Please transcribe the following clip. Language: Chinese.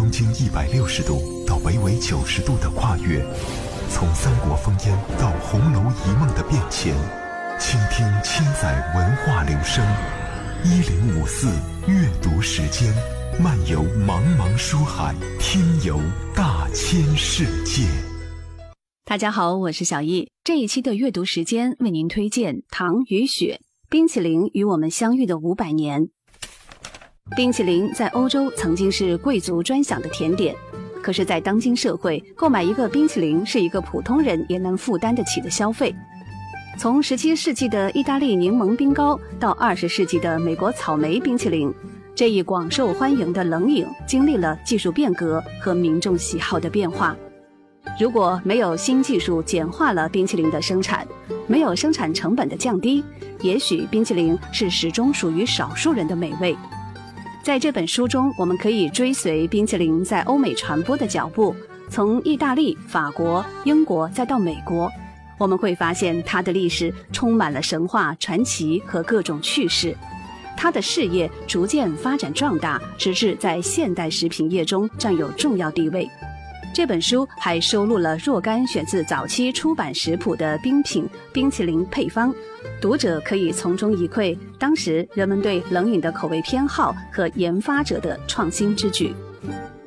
东经160度到北纬90度的跨越，从三国烽烟到红楼一梦的变迁，倾听千载文化流声。1054阅读时间，漫游茫茫书海，听游大千世界。 大家好，我是小易。这一期的阅读时间为您推荐《糖与雪》，冰淇淋与我们相遇的500年。冰淇淋在欧洲曾经是贵族专享的甜点，可是在当今社会，购买一个冰淇淋是一个普通人也能负担得起的消费。从17世纪的意大利柠檬冰糕到20世纪的美国草莓冰淇淋，这一广受欢迎的冷饮经历了技术变革和民众喜好的变化。如果没有新技术简化了冰淇淋的生产，没有生产成本的降低，也许冰淇淋是始终属于少数人的美味。在这本书中，我们可以追随冰淇淋在欧美传播的脚步，从意大利、法国、英国再到美国，我们会发现它的历史充满了神话、传奇和各种趣事。它的事业逐渐发展壮大，直至在现代食品业中占有重要地位。这本书还收录了若干选自早期出版食谱的冰品、冰淇淋配方，读者可以从中一窥当时人们对冷饮的口味偏好和研发者的创新之举。